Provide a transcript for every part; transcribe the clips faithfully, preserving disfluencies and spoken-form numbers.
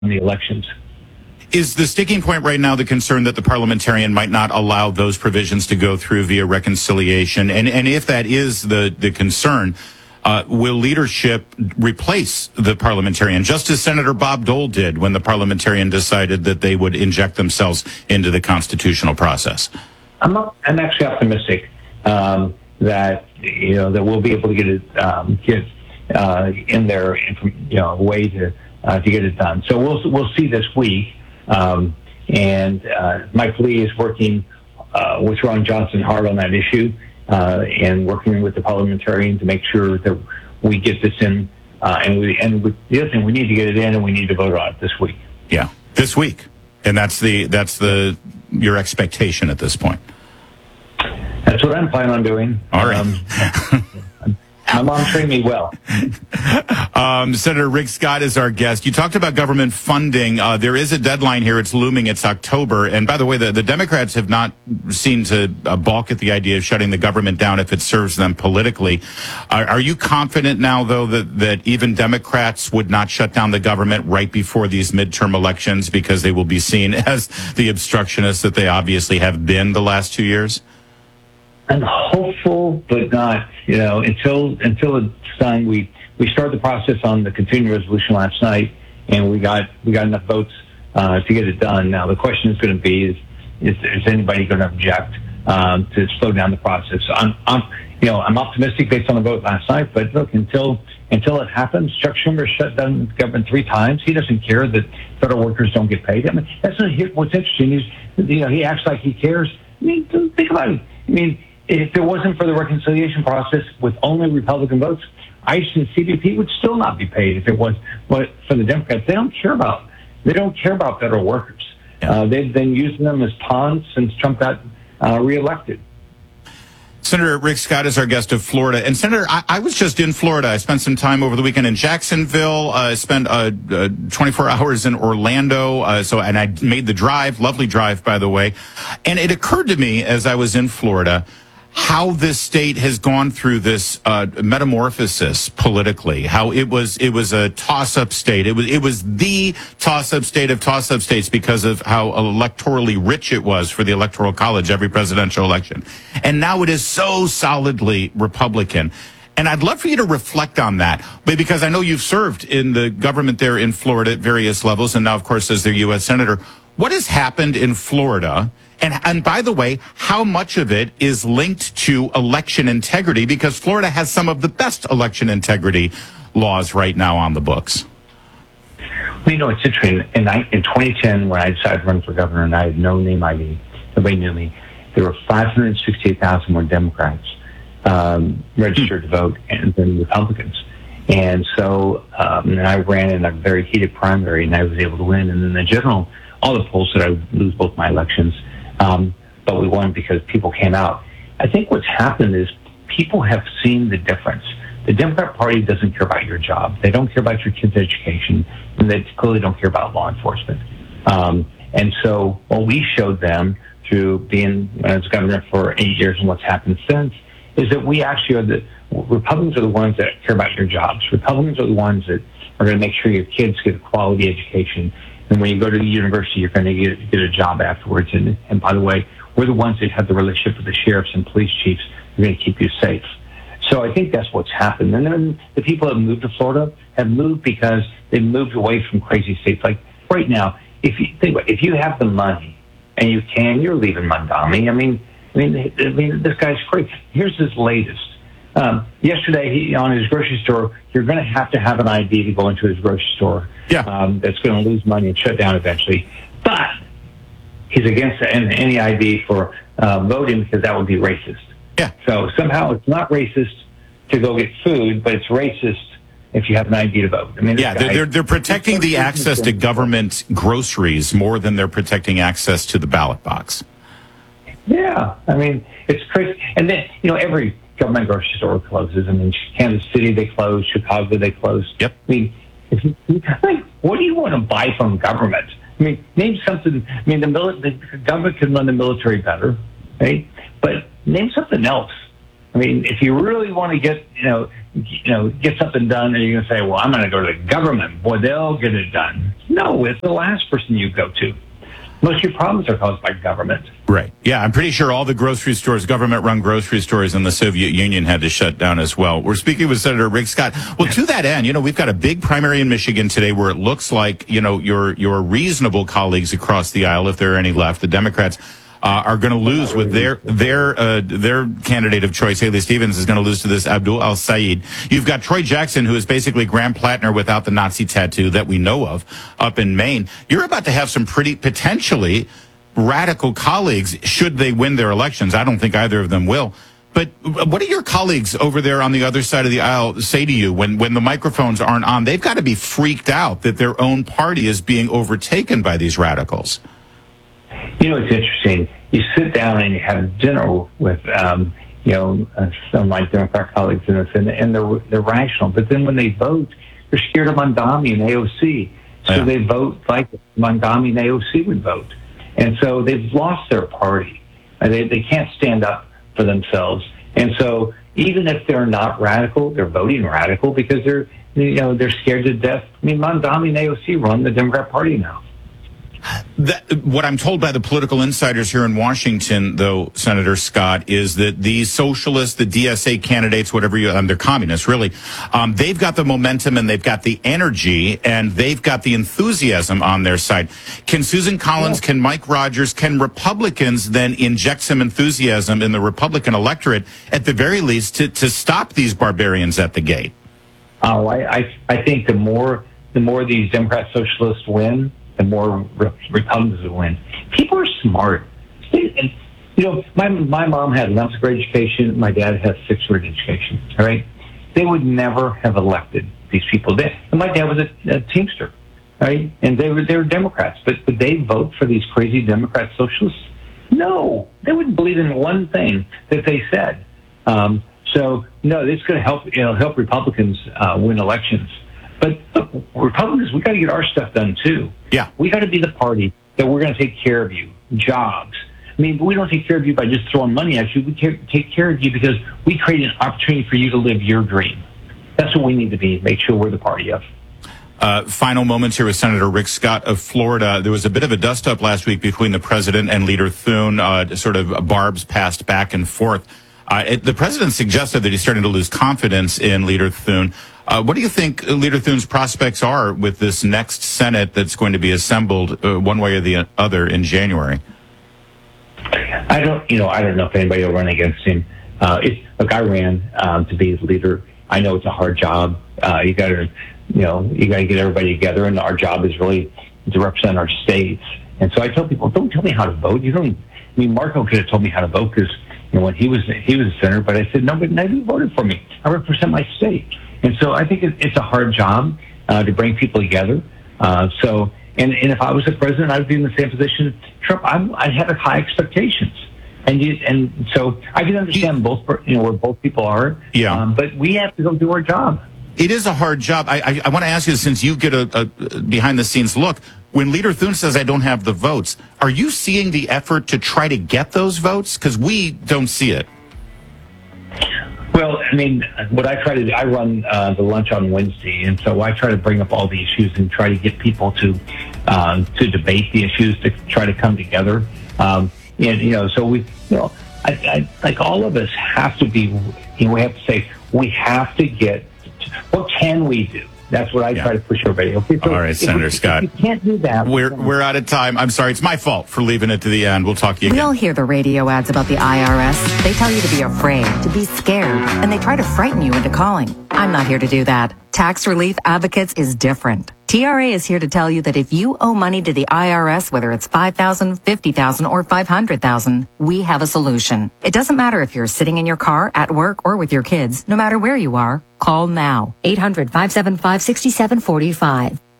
the elections. Is the sticking point right now the concern that the parliamentarian might not allow those provisions to go through via reconciliation? And and if that is the, the concern, uh, will leadership replace the parliamentarian, just as Senator Bob Dole did when the parliamentarian decided that they would inject themselves into the constitutional process? I'm not, I'm actually optimistic um, that you know that we'll be able to get it um, get uh, in there, you know, a way to uh, to get it done. So we'll we'll see this week. Um, and uh, Mike Lee is working uh, with Ron Johnson hard on that issue uh, and working with the parliamentarian to make sure that we get this in. Uh, and we, and we, the other thing, we need to get it in, and we need to vote on it this week. Yeah, this week, and that's the that's the your expectation at this point. That's what I'm planning on doing. All right. Um, I'm monitoring me well. Um, Senator Rick Scott is our guest. You talked about government funding. Uh, there is a deadline here. It's looming. It's October. And by the way, the, the Democrats have not seemed to uh, balk at the idea of shutting the government down if it serves them politically. Are, are you confident now, though, that, that even Democrats would not shut down the government right before these midterm elections because they will be seen as the obstructionists that they obviously have been the last two years? I'm hopeful, but not, you know, until until it's done. We we started the process on the continuing resolution last night, and we got we got enough votes uh, to get it done. Now the question is going to be: is is, is anybody going to object um, to slow down the process? So I'm, I'm, you know, I'm optimistic based on the vote last night. But look, until until it happens, Chuck Schumer shut down the government three times. He doesn't care that federal workers don't get paid. I mean, that's not, what's interesting. Is, you know, he acts like he cares. I mean, think about it. I mean, if it wasn't for the reconciliation process with only Republican votes, ICE and C B P would still not be paid if it was. But for the Democrats, they don't care about they don't care about federal workers. Yeah. Uh, they've been using them as pawns since Trump got uh, reelected. Senator Rick Scott is our guest of Florida. And Senator, I, I was just in Florida. I spent some time over the weekend in Jacksonville. I uh, spent uh, uh, twenty-four hours in Orlando. Uh, so, and I made the drive, lovely drive, by the way. And it occurred to me as I was in Florida how this state has gone through this uh, metamorphosis politically. How it was it was a toss-up state. It was it was the toss-up state of toss-up states because of how electorally rich it was for the Electoral College every presidential election, and now it is so solidly Republican. And I'd love for you to reflect on that, but because I know you've served in the government there in Florida at various levels, and now, of course, as their U S senator. What has happened in Florida? And, and by the way, how much of it is linked to election integrity? Because Florida has some of the best election integrity laws right now on the books. Well, you know, it's interesting. In, in twenty ten, when I decided to run for governor and I had no name I D, nobody knew me, there were five hundred sixty-eight thousand more Democrats um, registered to vote than Republicans. And so um, and I ran in a very heated primary, and I was able to win. And then the general, all the polls said I would lose both my elections. Um, but we won because people came out. I think what's happened is people have seen the difference. The Democrat Party doesn't care about your job. They don't care about your kids' education, and they clearly don't care about law enforcement. Um, and so what we showed them through being as governor for eight years and what's happened since is that we actually are the Republicans are the ones that care about your jobs. Republicans are the ones that are going to make sure your kids get a quality education. And when you go to the university, you're going to get, get a job afterwards. And, and by the way, we're the ones that have the relationship with the sheriffs and police chiefs. We're going to keep you safe. So I think that's what's happened. And then the people that moved to Florida have moved because they moved away from crazy states. Like right now, if you think about it, if you have the money and you can, you're leaving Mondami. I mean, I mean, I mean, this guy's crazy. Here's his latest. Um, yesterday, he, on his grocery store, you're going to have to have an I D to go into his grocery store. Yeah. Um, that's going to lose money and shut down eventually. But he's against any I D for uh, voting because that would be racist. Yeah. So somehow it's not racist to go get food, but it's racist if you have an I D to vote. I mean, yeah, guy, they're they're protecting the access to government groceries more than they're protecting access to the ballot box. Yeah, I mean, it's crazy. And then, you know, every government grocery store closes. I mean, Kansas City, they closed. Chicago, they closed. Yep. I mean, if you, like, what do you want to buy from government? I mean, name something. I mean, the, mili- the government can run the military better, right? But name something else. I mean, if you really want to get, you know, you know, get something done, and you're going to say, well, I'm going to go to the government. Boy, they'll get it done. No, it's the last person you go to. Most of your problems are caused by government. Right. Yeah, I'm pretty sure all the grocery stores, government-run grocery stores in the Soviet Union had to shut down as well. We're speaking with Senator Rick Scott. Well, to that end, you know, we've got a big primary in Michigan today where it looks like, you know, your your reasonable colleagues across the aisle, if there are any left, the Democrats, Uh, are going to lose with their their uh, their candidate of choice. Haley Stevens is going to lose to this Abdul Al-Sayed. You've got Troy Jackson, who is basically Graham Plattner without the Nazi tattoo that we know of up in Maine. You're about to have some pretty potentially radical colleagues should they win their elections. I don't think either of them will. But what do your colleagues over there on the other side of the aisle say to you when, when the microphones aren't on? They've got to be freaked out that their own party is being overtaken by these radicals. You know, it's interesting. You sit down and you have dinner with, um, you know, uh, some of my Democrat colleagues in this, and, and they're, they're rational. But then when they vote, they're scared of Mondami and A O C. So yeah. They vote like Mondami and A O C would vote. And so they've lost their party. They, they can't stand up for themselves. And so even if they're not radical, they're voting radical because they're, you know, they're scared to death. I mean, Mondami and A O C run the Democrat Party now. That, what I'm told by the political insiders here in Washington, though, Senator Scott, is that these socialists, the D S A candidates, whatever you, um, they're communists, really, um, they've got the momentum and they've got the energy and they've got the enthusiasm on their side. Can Susan Collins, yeah. can Mike Rogers, can Republicans then inject some enthusiasm in the Republican electorate, at the very least, to, to stop these barbarians at the gate? Oh, I, I, I think the more, the more these Democrat socialists win, the more Republicans will win. People are smart. And, you know, my my mom had an eleventh grade education. My dad has sixth grade education. All right, they would never have elected these people. They, and my dad was a, a Teamster, right? And they were they were Democrats, but would they vote for these crazy Democrat socialists? No, they wouldn't believe in one thing that they said. Um, so no, it's going to help you know help Republicans uh, win elections. But look, Republicans, we got to get our stuff done too. Yeah, we got to be the party that we're going to take care of you, jobs. I mean, we don't take care of you by just throwing money at you. We take care of you because we create an opportunity for you to live your dream. That's what we need to be. Make sure we're the party of. Uh, final moments here with Senator Rick Scott of Florida. There was a bit of a dust-up last week between the president and Leader Thune. Uh, sort of barbs passed back and forth. Uh, it, the president suggested that he's starting to lose confidence in Leader Thune. Uh, what do you think Leader Thune's prospects are with this next Senate that's going to be assembled uh, one way or the other in January? I don't, you know, I don't know if anybody will run against him. Uh, it's, look, I ran um, to be his leader. I know it's a hard job. Uh, you got to, you know, you got to get everybody together, and our job is really to represent our states. And so I tell people, don't tell me how to vote. You don't. I mean, Marco could have told me how to vote because you know when he was he was a senator, but I said no, but nobody voted for me. I represent my state. And so I think it's a hard job uh, to bring people together. Uh, so, and, and if I was the president, I would be in the same position as Trump. I'm, I have high expectations. And you, and so I can understand both, you know, where both people are. Yeah. Um, but we have to go do our job. It is a hard job. I, I, I want to ask you, since you get a, a behind-the-scenes look, when Leader Thune says, I don't have the votes, are you seeing the effort to try to get those votes? Because we don't see it. Well, I mean, what I try to do, I run uh, the lunch on Wednesday, and so I try to bring up all the issues and try to get people to uh, to debate the issues, to try to come together. Um, and, you know, so we, you know, I, I, like all of us have to be, you know, we have to say, we have to get, to, what can we do? That's what I yeah. try to push everybody. Okay, so all right, Senator if, Scott. If you can't do that. We're we're out of time. I'm sorry. It's my fault for leaving it to the end. We'll talk to you again. We all again. hear the radio ads about the I R S. They tell you to be afraid, to be scared, and they try to frighten you into calling. I'm not here to do that. Tax Relief Advocates is different. T R A is here to tell you that if you owe money to the I R S, whether it's five thousand dollars, fifty thousand dollars, or five hundred thousand dollars, we have a solution. It doesn't matter if you're sitting in your car, at work, or with your kids. No matter where you are, call now. eight hundred, five seven five, six seven four five.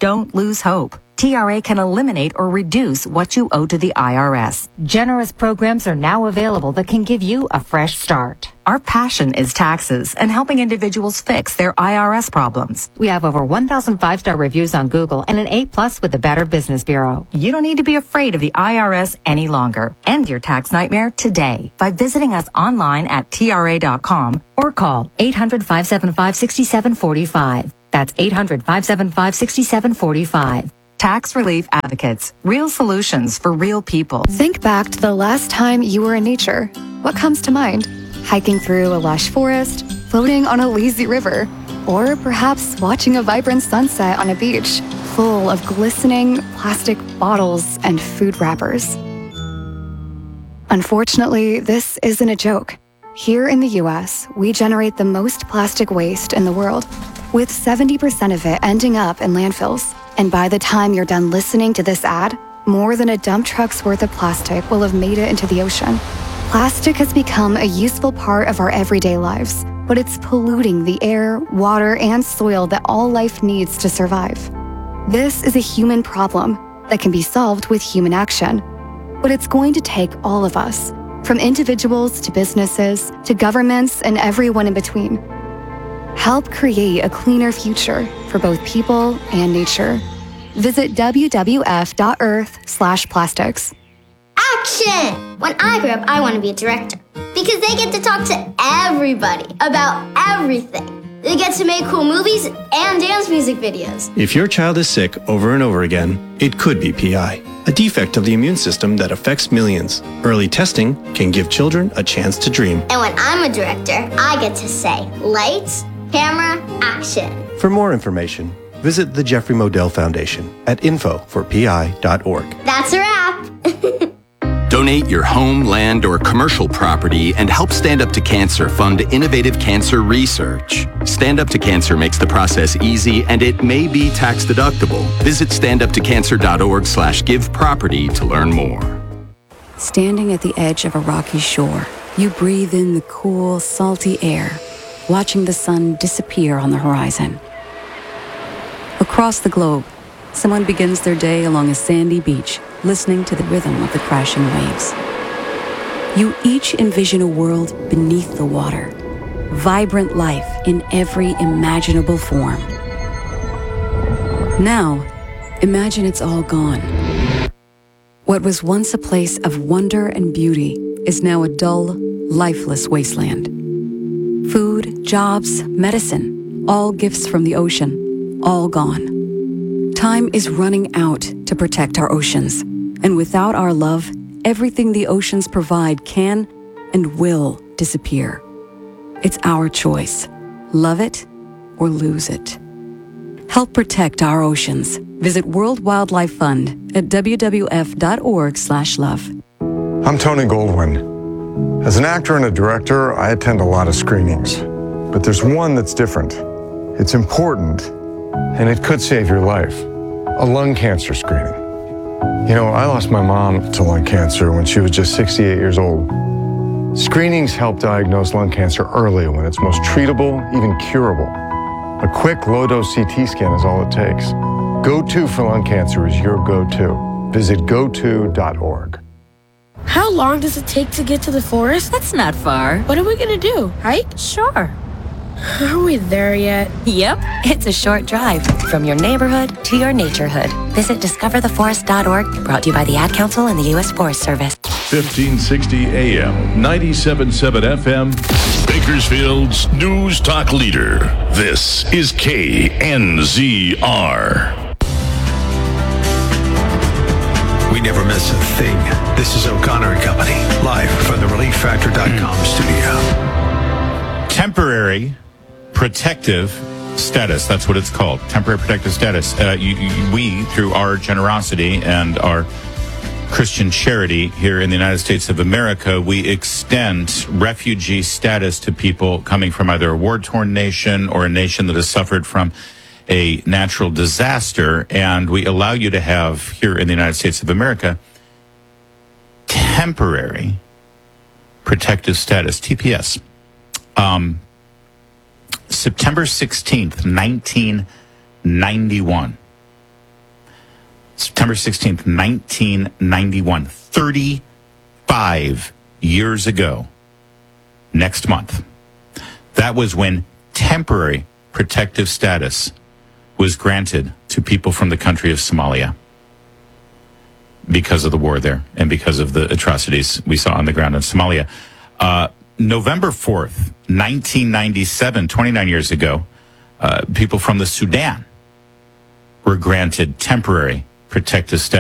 don't lose hope. T R A can eliminate or reduce what you owe to the I R S. Generous programs are now available that can give you a fresh start. Our passion is taxes and helping individuals fix their I R S problems. We have over one thousand five-star reviews on Google and an A plus with the Better Business Bureau. You don't need to be afraid of the I R S any longer. End your tax nightmare today by visiting us online at T R A dot com or call eight hundred, five seven five, six seven four five. That's eight hundred, five seven five, six seven four five. Tax Relief Advocates. Real solutions for real people. Think back to the last time you were in nature. What comes to mind? Hiking through a lush forest, floating on a lazy river, or perhaps watching a vibrant sunset on a beach full of glistening plastic bottles and food wrappers. Unfortunately, this isn't a joke. Here in the U S, we generate the most plastic waste in the world, with seventy percent of it ending up in landfills. And by the time you're done listening to this ad, more than a dump truck's worth of plastic will have made it into the ocean. Plastic has become a useful part of our everyday lives, but it's polluting the air, water, and soil that all life needs to survive. This is a human problem that can be solved with human action. But it's going to take all of us, from individuals to businesses to governments and everyone in between. Help create a cleaner future for both people and nature. Visit w w f dot earth slash plastics. Action! When I grow up, I want to be a director because they get to talk to everybody about everything. They get to make cool movies and dance music videos. If your child is sick over and over again, it could be P I, a defect of the immune system that affects millions. Early testing can give children a chance to dream. And when I'm a director, I get to say, lights, camera, action. For more information, visit the Jeffrey Modell Foundation at info for p i dot org. That's a wrap. Donate your home, land, or commercial property and help Stand Up to Cancer fund innovative cancer research. Stand Up to Cancer makes the process easy and it may be tax deductible. Visit stand up to cancer dot org slash give property to learn more. Standing at the edge of a rocky shore, you breathe in the cool, salty air, watching the sun disappear on the horizon. Across the globe, someone begins their day along a sandy beach, listening to the rhythm of the crashing waves. You each envision a world beneath the water, vibrant life in every imaginable form. Now, imagine it's all gone. What was once a place of wonder and beauty is now a dull, lifeless wasteland. Food, jobs, medicine, all gifts from the ocean, all gone. Time is running out to protect our oceans, and without our love, everything the oceans provide can and will disappear. It's our choice. Love it or lose it. Help protect our oceans. Visit World Wildlife Fund at w w f dot org slash love. I'm Tony Goldwyn. As an actor and a director, I attend a lot of screenings. But there's one that's different. It's important, and it could save your life. A lung cancer screening. You know, I lost my mom to lung cancer when she was just sixty-eight years old. Screenings help diagnose lung cancer early when it's most treatable, even curable. A quick low-dose C T scan is all it takes. Go to for lung cancer is your go-to. Visit go to dot org. How long does it take to get to the forest? That's not far. What are we gonna do? Hike? Sure. Are we there yet? Yep, it's a short drive from your neighborhood to your naturehood. Visit discover the forest dot org, brought to you by the Ad Council and the U S Forest Service. fifteen sixty A M, ninety-seven point seven F M, Bakersfield's News Talk leader. This is K N Z R. We never miss a thing. This is O'Connor and Company, live from the relief factor dot com studio. Temporary protective status. That's what it's called. Temporary protective status. Uh, you, you, we, through our generosity and our Christian charity here in the United States of America, we extend refugee status to people coming from either a war-torn nation or a nation that has suffered from a natural disaster, and we allow you to have, here in the United States of America, temporary protective status, T P S. Um, September sixteenth, nineteen ninety-one. September sixteenth, nineteen ninety-one, thirty-five years ago, next month. That was when temporary protective status was granted to people from the country of Somalia because of the war there and because of the atrocities we saw on the ground in Somalia. Uh, November fourth, nineteen ninety-seven, twenty-nine years ago, uh, people from the Sudan were granted temporary protective status.